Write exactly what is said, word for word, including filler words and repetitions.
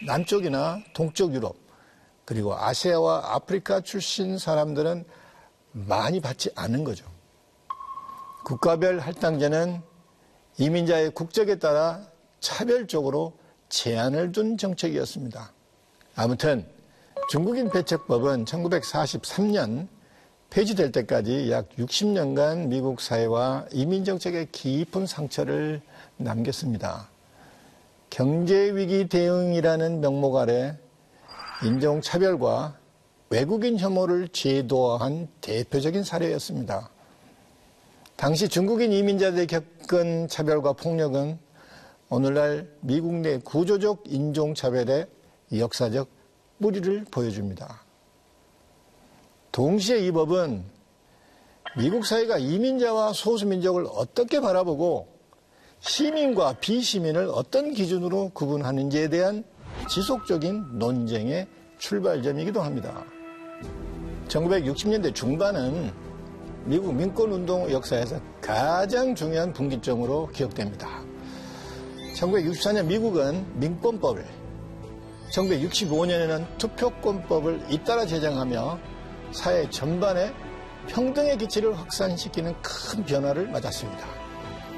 남쪽이나 동쪽 유럽, 그리고 아시아와 아프리카 출신 사람들은 많이 받지 않은 거죠. 국가별 할당제는 이민자의 국적에 따라 차별적으로 제한을 둔 정책이었습니다. 아무튼 중국인 배척법은 천구백사십삼 년 폐지될 때까지 약 육십 년간 미국 사회와 이민정책에 깊은 상처를 남겼습니다. 경제위기 대응이라는 명목 아래 인종차별과 외국인 혐오를 제도화한 대표적인 사례였습니다. 당시 중국인 이민자들이 겪은 차별과 폭력은 오늘날 미국 내 구조적 인종차별의 역사적 뿌리를 보여줍니다. 동시에 이 법은 미국 사회가 이민자와 소수민족을 어떻게 바라보고 시민과 비시민을 어떤 기준으로 구분하는지에 대한 지속적인 논쟁의 출발점이기도 합니다. 천구백육십 년대 중반은 미국 민권운동 역사에서 가장 중요한 분기점으로 기억됩니다. 천구백육십사 년 미국은 민권법을, 천구백육십오 년에는 투표권법을 잇따라 제정하며 사회 전반에 평등의 기치를 확산시키는 큰 변화를 맞았습니다.